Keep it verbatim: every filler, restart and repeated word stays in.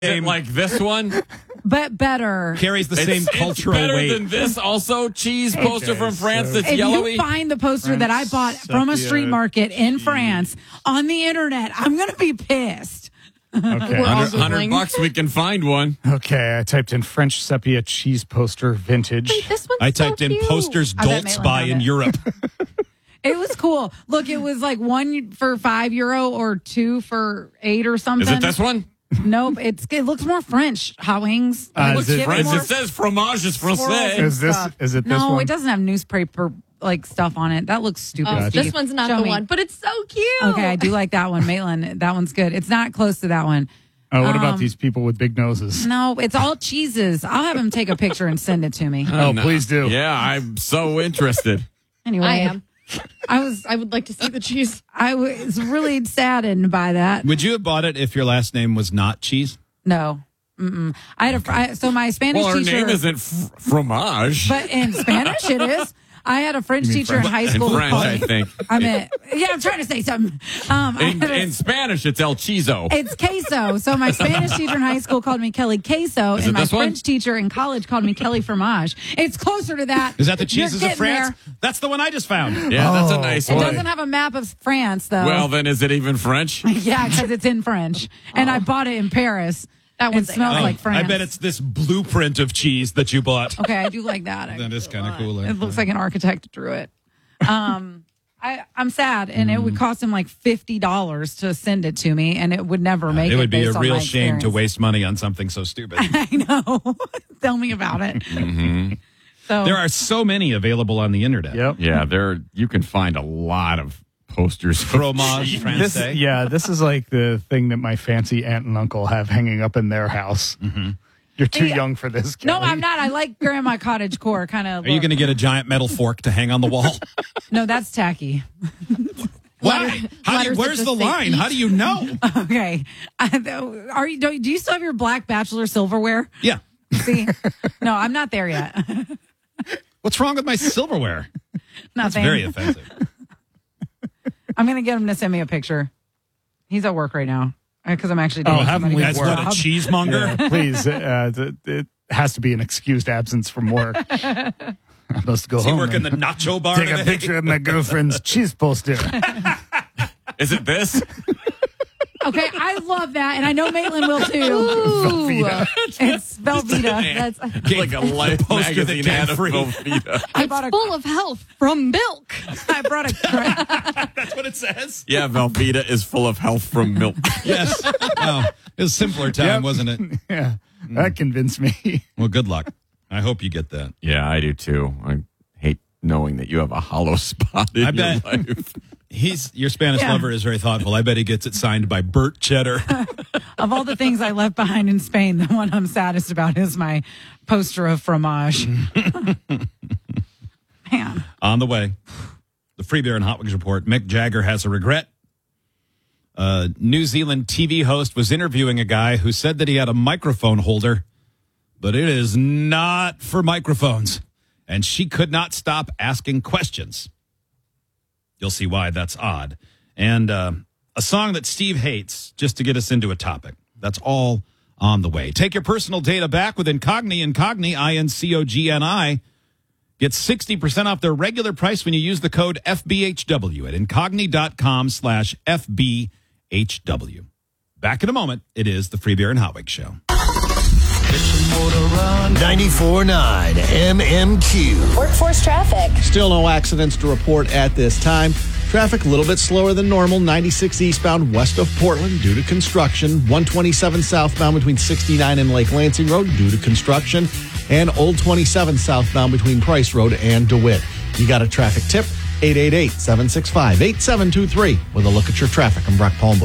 Same. Like this one? But better. Carries the It's- same it's cultural better weight. than this also cheese poster Okay, from France so- that's If yellowy. you find the poster that I bought from a street market in France on the internet, I'm going to be pissed. Okay. one hundred, one hundred bucks, we can find one. Okay, I typed in French sepia cheese poster vintage. Wait, this one's I typed so in cute. posters I bet Dolts Maitland buy found in it. Europe. It was cool. Look, it was like one for five euro or two for eight or something. Is it this one? Nope. It's it looks more French. Hot wings. Uh, looks is it- French. more It says fromage is swirls français. and Is this- stuff. is it this No, one? it doesn't have newspaper like stuff on it. That looks stupid. Oh, Steve. this one's not Show the me. one, but it's so cute. Okay, I do like that one, Maitland. That one's good. It's not close to that one. Oh, what about Um, these people with big noses? No, it's all cheeses. I'll have him take a picture and send it to me. Oh, please do. Yeah, I'm so interested. Anyway, I am. I was I would like to see the cheese. I was really saddened by that. Would you have bought it if your last name was not cheese? No. Mm-mm. I had a fr- I, so my Spanish Well, her teacher. name isn't f- fromage. But in Spanish, it is. I had a French teacher in high in school. who French, called I me- think. I mean, yeah, I'm trying to say something. Um, I In, had a- in Spanish, it's El Chizo. it's queso. So my Spanish teacher in high school called me Kelly Queso, Is and it my this one? French teacher in college called me Kelly Fromage. It's closer to that. Is that the You're cheeses of getting France? there. That's the one I just found. Yeah, that's a nice It one. doesn't have a map of France, though. Well, then is it even French? yeah, because it's in French, and I bought it in Paris. That It one's smells Oh, like France. I bet it's this blueprint of cheese that you bought. Okay, I do like that. That is kind of cool. It looks like an architect drew it. Um, I, I'm sad, and it would cost him like fifty dollars to send it to me, and it would never make it. It would be a based on real my shame to experience. waste money on something so stupid. I know. Tell me about it. Mm-hmm. So There are so many available on the internet. Yep. Yeah, there. You can find a lot of posters. of Fromage cheese. This, Francais. yeah, this is like the thing that my fancy aunt and uncle have hanging up in their house. You're too Yeah. young for this. no, Kelly. I'm not. I like grandma cottage core kind of. Are you going to get a giant metal fork to hang on the wall? No, that's tacky. Why? How do you, letters where's that the just say line? eat. How do you know? Okay. I, are you? Do, do you still have your black bachelor silverware? Yeah. See, no, I'm not there yet. What's wrong with my silverware? That's Nothing. very offensive. I'm gonna get him to send me a picture. He's at work right now because I'm actually doing Oh, have him somebody's leave That's work. not a cheesemonger. Yeah, please. Uh, th- it has to be an excused absence from work. I must go Does he home work in and the nacho bar take a today? picture of my girlfriend's cheese poster. Is it this? Okay, I love that, and I know Maitland will too. Velveeta. It's Velveeta. That's like a life poster that magazine came ad of free. Velveeta. I bought a. Full of health from milk. I brought a. That's what it says. Yeah, Velveeta is full of health from milk. Yes. Wow. It was a simpler time, Yep. wasn't it? Yeah, that convinced me. Well, good luck. I hope you get that. Yeah, I do too. I hate knowing that you have a hollow spot in I your bet. life. He's your Spanish Yeah. lover is very thoughtful. I bet he gets it signed by Bert Cheddar. Of all the things I left behind in Spain, the one I'm saddest about is my poster of fromage. Man. On the way, the Free Beer and Hot Wings report. Mick Jagger has a regret. A New Zealand T V host was interviewing a guy who said that he had a microphone holder, but it is not for microphones. And she could not stop asking questions. You'll see why that's odd. And uh, a song that Steve hates, just to get us into a topic. That's all on the way. Take your personal data back with Incogni. Incogni, I N C O G N I. Get sixty percent off their regular price when you use the code F B H W at incogni.com slash FBHW. Back in a moment. It is the Free Beer and Hot Wings Show. ninety-four point nine M M Q. Workforce traffic. Still no accidents to report at this time. Traffic a little bit slower than normal. ninety-six eastbound west of Portland due to construction. one twenty-seven southbound between sixty-nine and Lake Lansing Road due to construction. And Old twenty-seven southbound between Price Road and DeWitt. You got a traffic tip? eight eight eight, seven six five, eight seven two three with a look at your traffic. I'm Brock Palmer.